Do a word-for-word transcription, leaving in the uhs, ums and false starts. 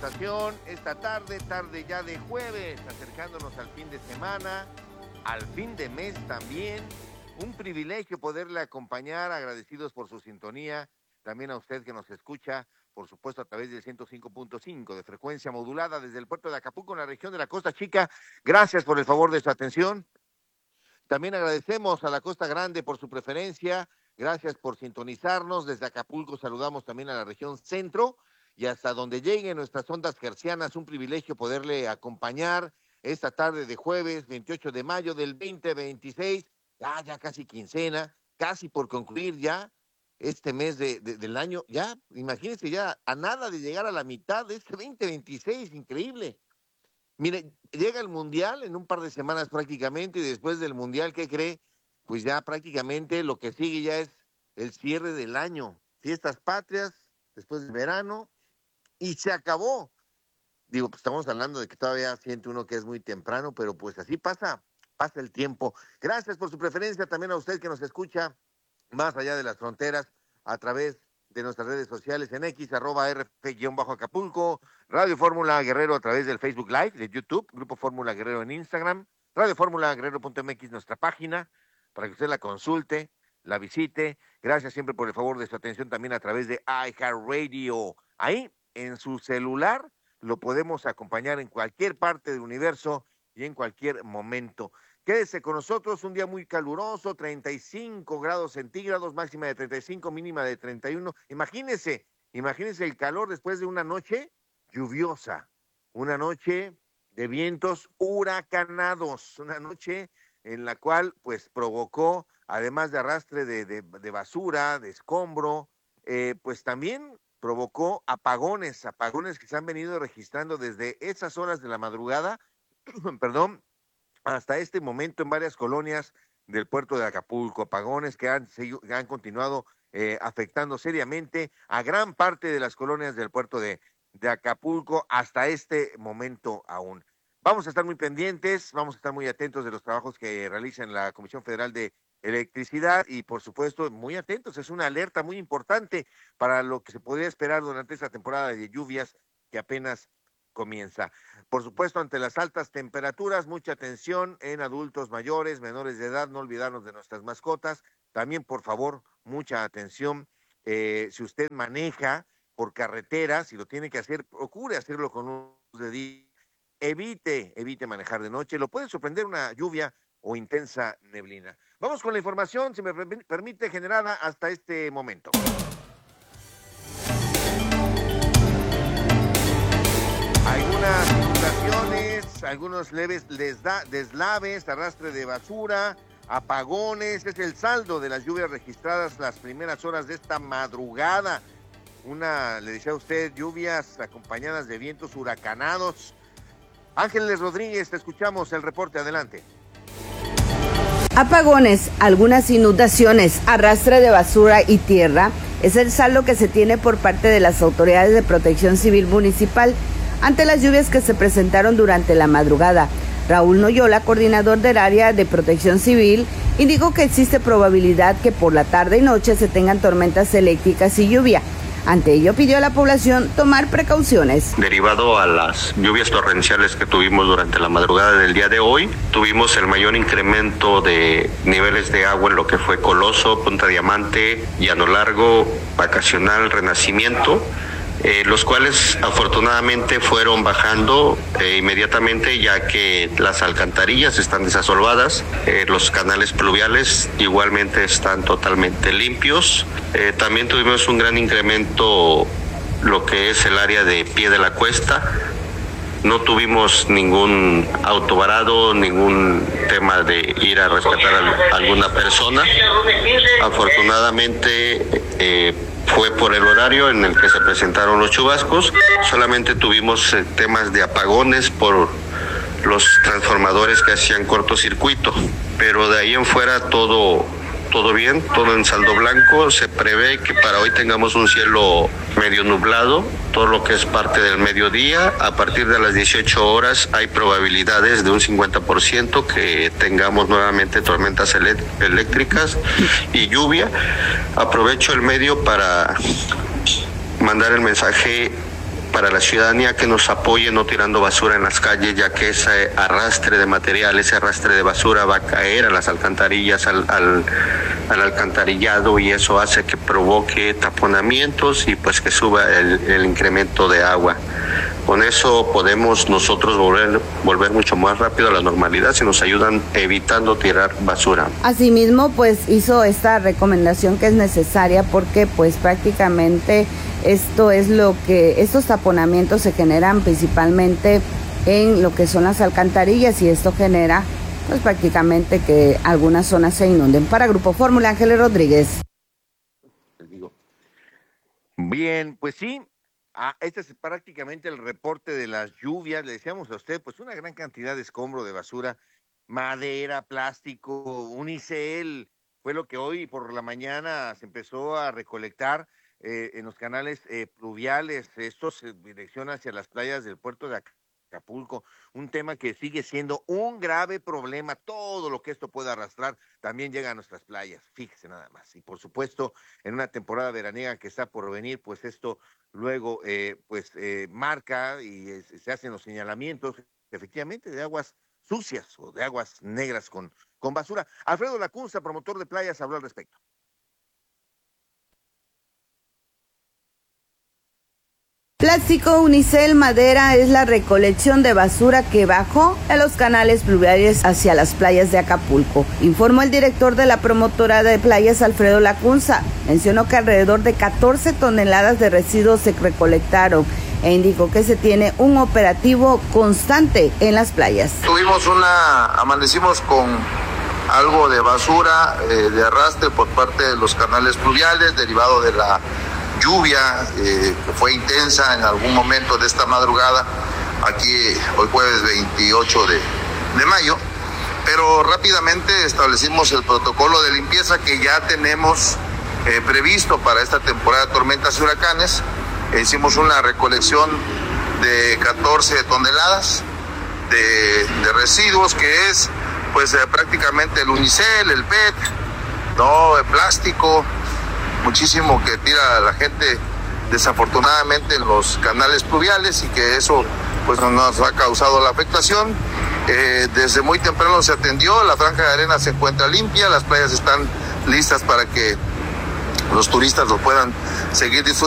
conversación esta tarde, tarde ya de jueves, acercándonos al fin de semana, al fin de mes también. Un privilegio poderle acompañar, agradecidos por su sintonía, también a usted que nos escucha, por supuesto a través del ciento cinco punto cinco de frecuencia modulada desde el puerto de Acapulco, en la región de la Costa Chica. Gracias por el favor de su atención. También agradecemos a la Costa Grande por su preferencia, gracias por sintonizarnos. Desde Acapulco saludamos también a la región centro y hasta donde lleguen nuestras ondas hercianas, un privilegio poderle acompañar esta tarde de jueves veintiocho de mayo del veinte veintiséis, ya, ya casi quincena, casi por concluir ya este mes de, de, del año, ya, imagínense ya a nada de llegar a la mitad de este veinte veintiséis, increíble. Mire, llega el Mundial en un par de semanas prácticamente y después del Mundial, ¿qué cree? Pues ya prácticamente lo que sigue ya es el cierre del año, fiestas patrias, después del verano, y se acabó. Digo, pues estamos hablando de que todavía siente uno que es muy temprano, pero pues así pasa, pasa el tiempo. Gracias por su preferencia, también a usted que nos escucha más allá de las fronteras, a través de nuestras redes sociales en X, arroba R F-Acapulco, Radio Fórmula Guerrero a través del Facebook Live, de YouTube, Grupo Fórmula Guerrero en Instagram, Radio Fórmula Guerrero punto M X, nuestra página, para que usted la consulte, la visite. Gracias siempre por el favor de su atención también a través de iHeartRadio. Ahí, en su celular, lo podemos acompañar en cualquier parte del universo y en cualquier momento. Quédese con nosotros, un día muy caluroso, treinta y cinco grados centígrados, máxima de treinta y cinco, mínima de treinta y uno. Imagínese, imagínese el calor después de una noche lluviosa, una noche de vientos huracanados, una noche en la cual pues provocó, además de arrastre de, de, de basura, de escombro, eh, pues también provocó apagones, apagones que se han venido registrando desde esas horas de la madrugada, perdón, hasta este momento en varias colonias del puerto de Acapulco, apagones que han, que han continuado eh, afectando seriamente a gran parte de las colonias del puerto de, de Acapulco hasta este momento aún. Vamos a estar muy pendientes, vamos a estar muy atentos de los trabajos que realiza en la Comisión Federal de Electricidad y por supuesto muy atentos, es una alerta muy importante para lo que se podría esperar durante esta temporada de lluvias que apenas comienza. Por supuesto, ante las altas temperaturas, mucha atención en adultos mayores, menores de edad, no olvidarnos de nuestras mascotas. También, por favor, mucha atención. Eh, si usted maneja por carretera, si lo tiene que hacer, procure hacerlo con luz de día. Evite, evite manejar de noche. Lo puede sorprender una lluvia o intensa neblina. Vamos con la información, si me permite, generada hasta este momento. Algunas inundaciones, algunos leves deslaves, arrastre de basura, apagones, es el saldo de las lluvias registradas las primeras horas de esta madrugada. Una, le decía a usted, lluvias acompañadas de vientos huracanados. Ángeles Rodríguez, te escuchamos el reporte, adelante. Apagones, algunas inundaciones, arrastre de basura y tierra es el saldo que se tiene por parte de las autoridades de Protección Civil Municipal ante las lluvias que se presentaron durante la madrugada. Raúl Noyola, coordinador del área de Protección Civil, indicó que existe probabilidad que por la tarde y noche se tengan tormentas eléctricas y lluvia. Ante ello, pidió a la población tomar precauciones. Derivado a las lluvias torrenciales que tuvimos durante la madrugada del día de hoy, tuvimos el mayor incremento de niveles de agua en lo que fue Coloso, Punta Diamante, Llano Largo, Vacacional, Renacimiento, eh, los cuales afortunadamente fueron bajando eh, inmediatamente, ya que las alcantarillas están desasolvadas, eh, los canales pluviales igualmente están totalmente limpios. Eh, también tuvimos un gran incremento lo que es el área de Pie de la Cuesta. No tuvimos ningún auto varado, ningún tema de ir a rescatar a alguna persona. Afortunadamente eh, fue por el horario en el que se presentaron los chubascos. Solamente tuvimos eh, temas de apagones por los transformadores que hacían cortocircuito, pero de ahí en fuera todo todo bien, todo en saldo blanco. Se prevé que para hoy tengamos un cielo medio nublado, todo lo que es parte del mediodía. A partir de las dieciocho horas hay probabilidades de un cincuenta por ciento que tengamos nuevamente tormentas eléctricas y lluvia. Aprovecho el medio para mandar el mensaje para la ciudadanía que nos apoye no tirando basura en las calles, ya que ese arrastre de material, ese arrastre de basura va a caer a las alcantarillas, al, al, al alcantarillado, y eso hace que provoque taponamientos y pues que suba el, el incremento de agua. Con eso podemos nosotros volver, volver mucho más rápido a la normalidad si nos ayudan evitando tirar basura. Asimismo, pues hizo esta recomendación que es necesaria porque pues prácticamente esto es lo que, estos taponamientos se generan principalmente en lo que son las alcantarillas y esto genera pues prácticamente que algunas zonas se inunden. Para Grupo Fórmula, Ángeles Rodríguez. Bien, pues sí. Ah, este es prácticamente el reporte de las lluvias. Le decíamos a usted, pues una gran cantidad de escombro de basura, madera, plástico, unicel, fue lo que hoy por la mañana se empezó a recolectar eh, en los canales eh, pluviales. Esto se direcciona hacia las playas del puerto de Acapulco, un tema que sigue siendo un grave problema. Todo lo que esto pueda arrastrar también llega a nuestras playas, fíjese nada más. Y por supuesto, en una temporada veraniega que está por venir, pues esto luego eh, pues eh, marca y eh, se hacen los señalamientos efectivamente de aguas sucias o de aguas negras con, con basura. Alfredo Lacunza, promotor de playas, habló al respecto. Plástico, unicel, madera es la recolección de basura que bajó en los canales pluviales hacia las playas de Acapulco, informó el director de la promotora de playas, Alfredo Lacunza. Mencionó que alrededor de catorce toneladas de residuos se recolectaron e indicó que se tiene un operativo constante en las playas. Tuvimos una, amanecimos con algo de basura eh, de arrastre por parte de los canales pluviales derivado de la lluvia eh, que fue intensa en algún momento de esta madrugada, aquí hoy jueves veintiocho de, de mayo, pero rápidamente establecimos el protocolo de limpieza que ya tenemos eh, previsto para esta temporada de tormentas y huracanes. E hicimos una recolección de catorce toneladas de, de residuos, que es pues eh, prácticamente el unicel, el P E T, no, el plástico, muchísimo que tira la gente desafortunadamente en los canales pluviales y que eso pues nos ha causado la afectación. Eh, desde muy temprano se atendió, la franja de arena se encuentra limpia, las playas están listas para que los turistas lo puedan seguir disfrutando.